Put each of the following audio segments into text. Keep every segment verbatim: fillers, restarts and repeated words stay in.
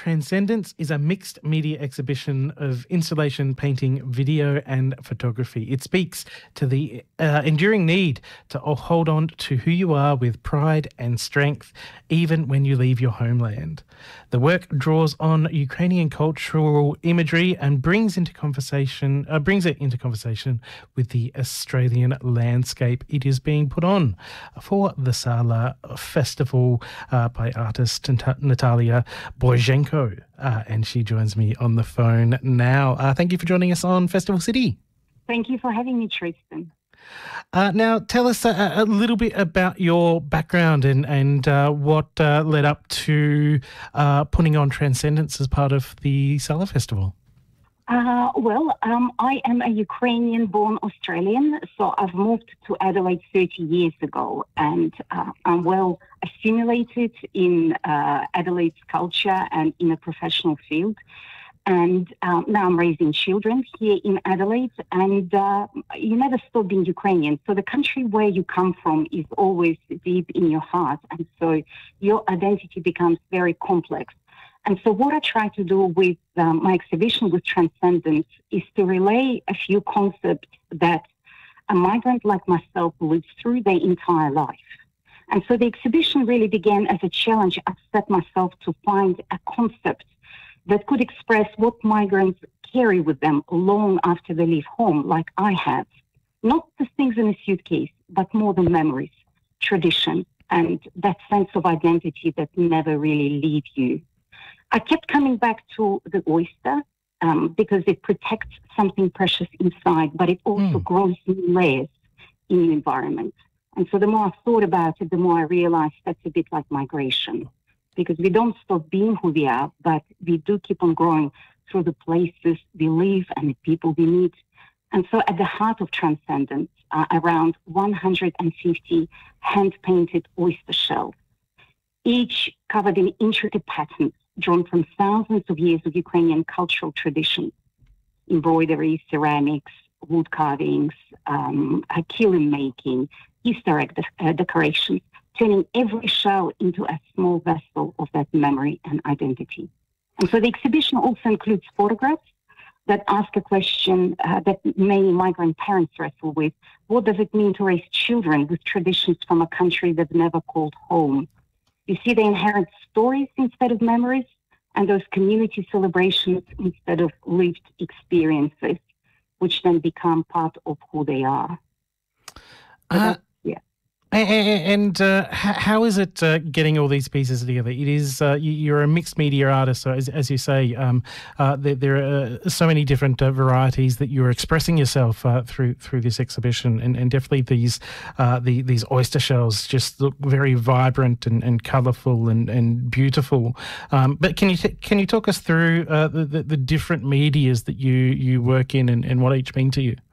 Transcendence is a mixed media exhibition of installation, painting, video and photography. It speaks to the uh, enduring need to hold on to who you are with pride and strength, even when you leave your homeland. The work draws on Ukrainian cultural imagery and brings into conversation, uh, brings it into conversation with the Australian landscape. It is being put on for the Sala Festival uh, by artist Natalia Boyzhenko, uh, and she joins me on the phone now. Uh, thank you for joining us on Festival City. Thank you for having me, Tristan. Uh, now, tell us a, a little bit about your background and, and uh, what uh, led up to uh, putting on Transcendence as part of the Sala Festival. Uh, well, um, I am a Ukrainian-born Australian, so I've moved to Adelaide thirty years ago, and uh, I'm well assimilated in uh, Adelaide's culture and in a professional field. And um, now I'm raising children here in Adelaide, and uh, you never stop being Ukrainian. So the country where you come from is always deep in your heart, and so your identity becomes very complex. And so what I try to do with um, my exhibition with Transcendence is to relay a few concepts that a migrant like myself lives through their entire life. And so the exhibition really began as a challenge I set myself to find a concept that could express what migrants carry with them long after they leave home, like I have. Not the things in a suitcase, but more the memories, tradition, and that sense of identity that never really leave you. I kept coming back to the oyster um, because it protects something precious inside, but it also mm. grows new layers in the environment. And so the more I thought about it, the more I realized that's a bit like migration, because we don't stop being who we are, but we do keep on growing through the places we live and the people we meet. And so at the heart of Transcendence are around one hundred fifty hand-painted oyster shells, each covered in intricate patterns drawn from thousands of years of Ukrainian cultural tradition, embroidery, ceramics, wood carvings, um, kiln making, Easter egg de- uh, decorations, turning every shell into a small vessel of that memory and identity. And so the exhibition also includes photographs that ask a question uh, that many migrant parents wrestle with. What does it mean to raise children with traditions from a country they've never called home? You see, they inherit stories instead of memories, and those community celebrations instead of lived experiences, which then become part of who they are. So uh, And uh, how is it uh, getting all these pieces together? It is uh, you're a mixed media artist, so as, as you say, um, uh, there, there are so many different uh, varieties that you're expressing yourself uh, through through this exhibition, and, and definitely these uh, the, these oyster shells just look very vibrant and, and colourful and, and beautiful. Um, but can you t- can you talk us through uh, the, the the different medias that you you work in and, and what each mean to you?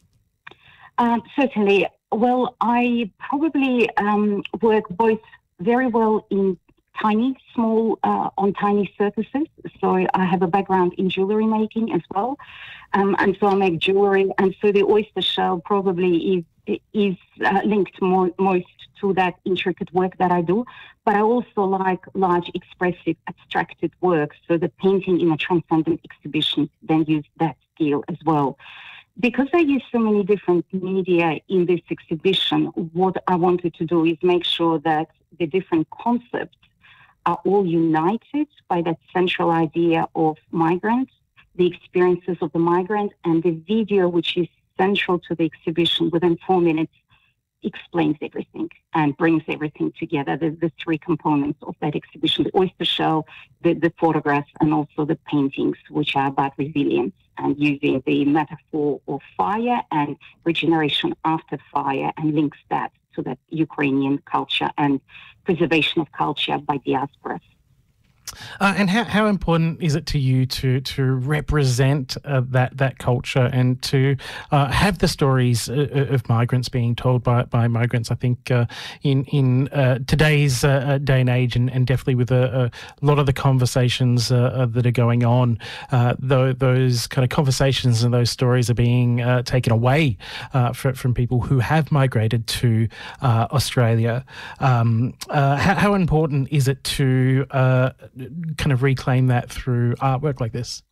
Um, certainly. Well, I probably um, work both very well in tiny, small, uh, on tiny surfaces. So I have a background in jewellery making as well. Um, and so I make jewellery. And so the oyster shell probably is is uh, linked more, most to that intricate work that I do. But I also like large, expressive, abstracted work. So the painting in a Transcendent exhibition then use that skill as well. Because I use so many different media in this exhibition, what I wanted to do is make sure that the different concepts are all united by that central idea of migrants, the experiences of the migrant, and the video, which is central to the exhibition within four minutes, explains everything and brings everything together, the, the three components of that exhibition, the oyster shell, the, the photographs, and also the paintings, which are about resilience and using the metaphor of fire and regeneration after fire, and links that to that Ukrainian culture and preservation of culture by diasporas. Uh, and how, how important is it to you to to represent uh, that that culture and to uh, have the stories uh, of migrants being told by, by migrants? I think uh, in in uh, today's uh, day and age, and, and definitely with a, a lot of the conversations uh, that are going on, uh, th- those kind of conversations and those stories are being uh, taken away uh, for, from people who have migrated to uh, Australia. Um, uh, how, how important is it to uh, kind of reclaim that through artwork like this?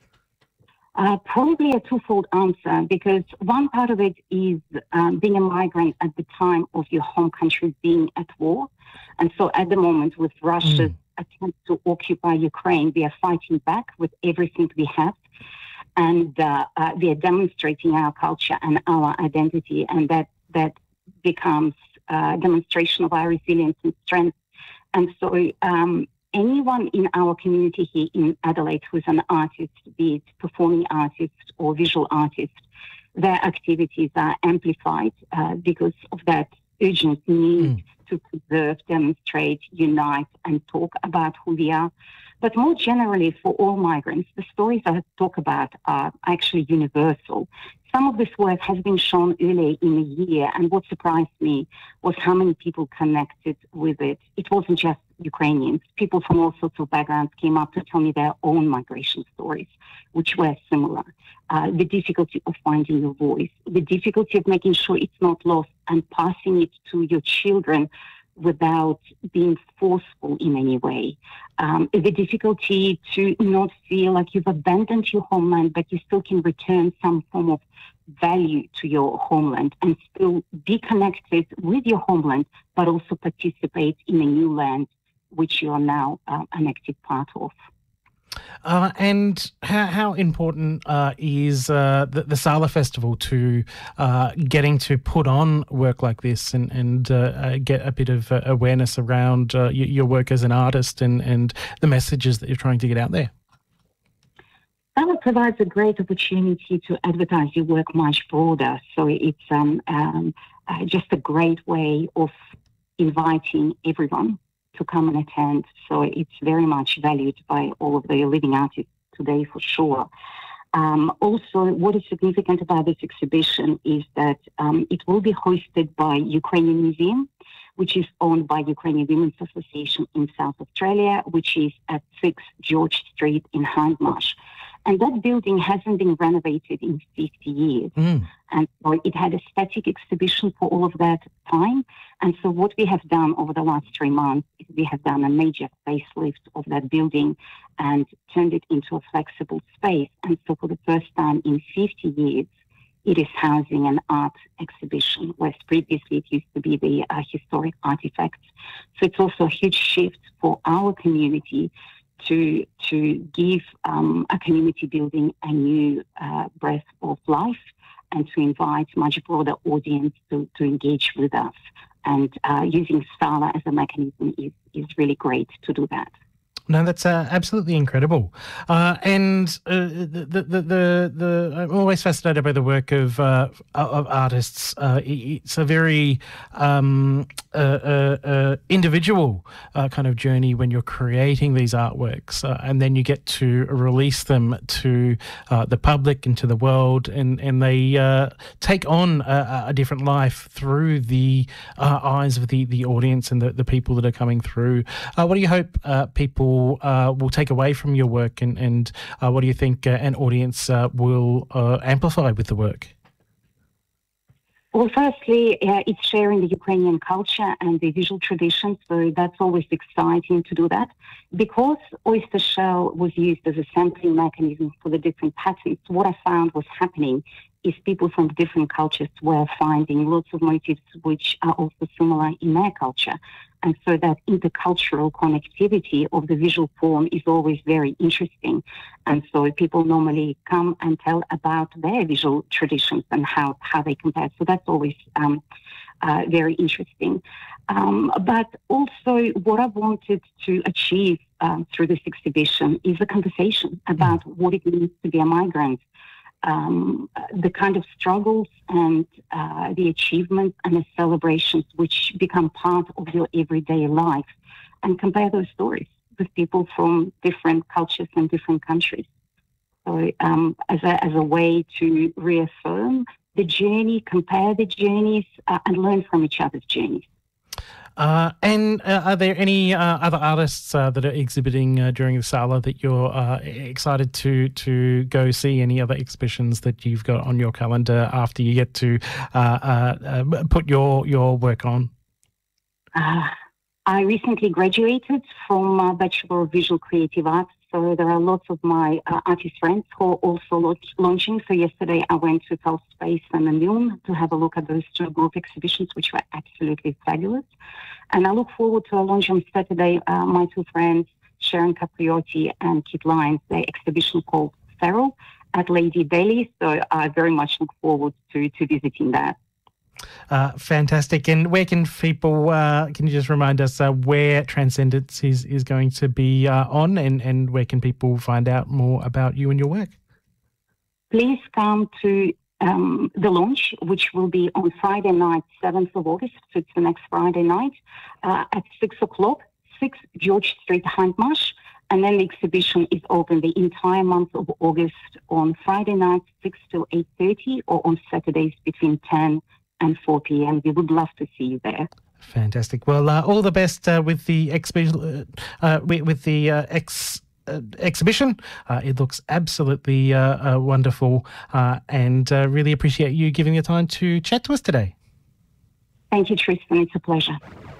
Uh, probably a twofold answer, because one part of it is um, being a migrant at the time of your home country being at war. And so at the moment, with Russia's mm. attempt to occupy Ukraine, we are fighting back with everything we have. And uh, uh, we are demonstrating our culture and our identity, and that, that becomes a demonstration of our resilience and strength. And so um, anyone in our community here in Adelaide who's an artist, be it performing artist or visual artist, their activities are amplified uh, because of that urgent need mm. to preserve, demonstrate, unite, and talk about who we are. But more generally, for all migrants, the stories I talk about are actually universal. Some of this work has been shown earlier in the year, and what surprised me was how many people connected with it. It wasn't just Ukrainians. People from all sorts of backgrounds came up to tell me their own migration stories, which were similar. Uh, the difficulty of finding your voice, the difficulty of making sure it's not lost and passing it to your children without being forceful in any way. Um, the difficulty to not feel like you've abandoned your homeland, but you still can return some form of value to your homeland and still be connected with your homeland, but also participate in a new land, which you are now uh, an active part of. Uh, and how, how important uh, is uh, the, the Sala Festival to uh, getting to put on work like this and, and uh, uh, get a bit of uh, awareness around uh, your, your work as an artist and, and the messages that you're trying to get out there? Sala provides a great opportunity to advertise your work much broader. So it's um, um, uh, just a great way of inviting everyone to come and attend. So it's very much valued by all of the living artists today for sure. Um, also, what is significant about this exhibition is that um, it will be hosted by Ukrainian Museum, which is owned by Ukrainian Women's Association in South Australia, which is at six George Street in Hindmarsh. And that building hasn't been renovated in fifty years. Mm. And so it had a static exhibition for all of that time. And so what we have done over the last three months is we have done a major facelift of that building and turned it into a flexible space. And so for the first time in fifty years, it is housing an art exhibition, whereas previously it used to be the uh, historic artifacts. So it's also a huge shift for our community to to give um, a community building a new uh, breath of life and to invite much broader audience to, to engage with us. And uh, using Sala as a mechanism is, is really great to do that. No, that's uh, absolutely incredible. Uh, and uh, the, the, the, the, the, I'm always fascinated by the work of, uh, of artists. Uh, it's a very um, uh, uh, uh, individual uh, kind of journey when you're creating these artworks, uh, and then you get to release them to uh, the public and to the world, and, and they uh, take on a, a different life through the uh, eyes of the, the audience and the, the people that are coming through. Uh, what do you hope uh, people Uh, will take away from your work, and, and uh, what do you think uh, an audience uh, will uh, amplify with the work? Well, firstly, uh, it's sharing the Ukrainian culture and the visual traditions, so that's always exciting to do that. Because oyster shell was used as a sampling mechanism for the different patterns, what I found was happening is people from different cultures were finding lots of motifs which are also similar in their culture. And so that intercultural connectivity of the visual form is always very interesting. And so people normally come and tell about their visual traditions and how, how they compare. So that's always um, uh, very interesting. Um, but also what I wanted to achieve um, through this exhibition is a conversation about what it means to be a migrant. Um, the kind of struggles and uh, the achievements and the celebrations which become part of your everyday life, and compare those stories with people from different cultures and different countries. So um, as, a, as a way to reaffirm the journey, compare the journeys, uh, and learn from each other's journeys. Uh, and uh, are there any uh, other artists uh, that are exhibiting uh, during the Sala that you're uh, excited to to go see? Any other exhibitions that you've got on your calendar after you get to uh, uh, uh, put your, your work on? Uh, I recently graduated from uh, Bachelor of Visual Creative Arts, so there are lots of my uh, artist friends who are also launch- launching. So yesterday I went to Tall Space and the Milne to have a look at those two group exhibitions, which were absolutely fabulous. And I look forward to a launch on Saturday. Uh, my two friends, Sharon Capriotti and Kit Lyons, their exhibition called Feral at Lady Bailey. So I very much look forward to, to visiting that. Uh, fantastic. And where can people, uh, can you just remind us uh, where Transcendence is, is going to be uh, on, and, and where can people find out more about you and your work? Please come to um, the launch, which will be on Friday night, seventh of August, so it's the next Friday night, uh, at six o'clock, six George Street, Hindmarsh. And then the exhibition is open the entire month of August on Friday night, six to eight thirty, or on Saturdays between ten and four p.m. We would love to see you there. Fantastic. Well, uh, all the best uh, with the expi- uh, uh, with, with the uh, ex uh, exhibition. Uh, it looks absolutely uh, uh, wonderful, uh, and uh, really appreciate you giving the time to chat to us today. Thank you, Tristan. It's a pleasure.